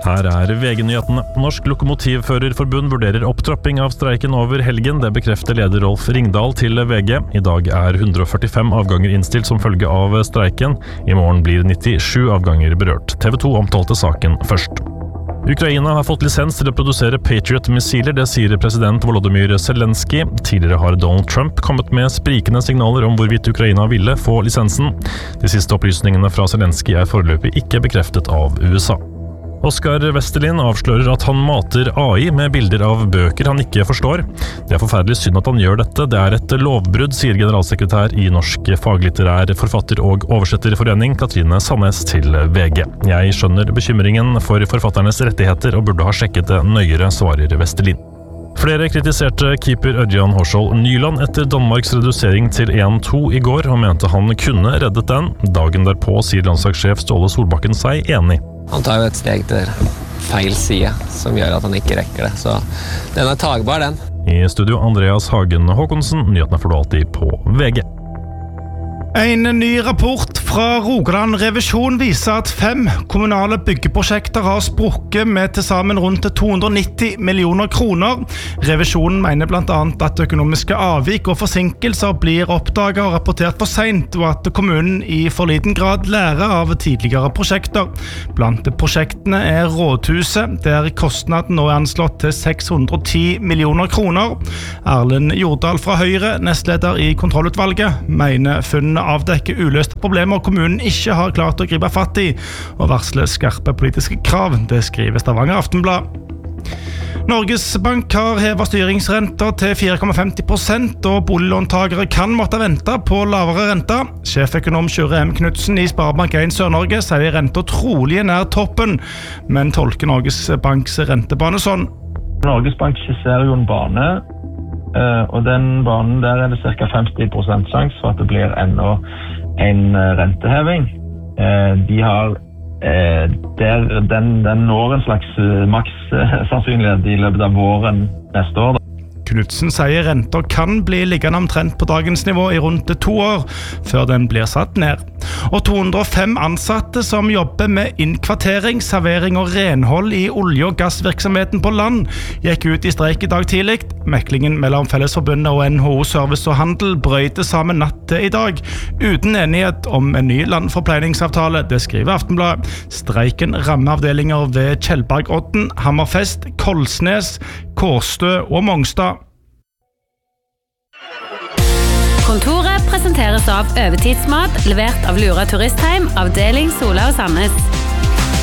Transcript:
Her VG-nyhetene. Norsk Lokomotivførerforbund vurderer opptrapping av streiken over helgen. Det bekrefter leder Rolf Ringdal til VG. I dag 145 avganger innstilt som følge av streiken. I morgen blir 97 avganger berørt. TV 2 omtalte saken først. Ukraina har fått lisens til å produsere Patriot-missiler, det sier president Volodymyr Zelensky. Tidligere har Donald Trump kommet med sprikende signaler om hvorvidt Ukraina ville få lisensen. De siste opplysningene fra Zelensky foreløpig ikke bekreftet av USA. Oskar Westerlin avslører at han mater AI med bilder av bøker han ikke forstår. Det forferdelig synd at han gjør dette. Det et lovbrudd, sier generalsekretær i Norsk faglitterær forfatter- og oversetterforening Katrine Sandnes til VG. Jeg skjønner bekymringen for forfatternes rettigheter og burde ha sjekket det nøyere, svarer Westerlin. Flere kritiserte keeper Ørjan Horshold Nyland etter Danmarks redusering til 1-2 i går, og mente han kunne reddet den. Dagen derpå sier landslagssjef Ståle Solbakken seg enig. Han tar jo et steg til feil side, som gjør at han ikke rekker det. Så den tagbar, den. I studio Andreas Hagen Håkonsen, nyhetene får du alltid på VG. En ny rapport fra Rogaland Revisjon viser at 5 kommunale byggeprosjekter har sprukket med til sammen rundt 290 millioner kroner. Revisjonen mener blant annet at økonomiske avvik og forsinkelser blir oppdaget og rapportert for sent, og at kommunen i for liten grad lærer av tidligere prosjekter. Blant prosjektene Rådhuset, der kostnaden nå anslått til 610 millioner kroner. Erlend Jordal fra Høyre, nestleder i kontrollutvalget, mener funnene avdekker uløste problemer kommunen ikke har klart å gripe fatt i, og varsler skarpe politiske krav, det skriver Stavanger Aftenblad. Norges Bank har hevet styringsrenter til 4,50%, og boliglåntagere kan måtte vente på lavere renter. Sjeføkonom Sjure M. Knudsen i Sparebank 1 Sør-Norge sier renter trolig nær toppen, men tolker Norges Banks rentebane sånn. Norges Bank skisserer jo en bane, og den banen der det ca. 50% sjanse for at det blir enda en renteheving. De har den når en slags maks sannsynlighet i løpet av våren neste år. Knudsen sier renter kan bli liggende omtrent på dagens nivå i rundt 2 år, før den blir satt ned. Og 205 ansatte som jobber med innkvartering, servering og renhold i olje- og gassvirksomheten på land, gikk ut i streik i dag tidlig. Meklingen mellom Fellesforbundet og NHO Service og Handel brøyte sammen natt til i dag, uten enighet om en ny landforpleiningsavtale, det skriver Aftenblad. Streiken rammer avdelinger ved Kjellbergodden, Hammerfest, Kolsnes, Kårstø og Mongstad. Kontoret presenteres av Øvetidsmat, levert av Lura Turistheim, avdeling Sola og Sandnes.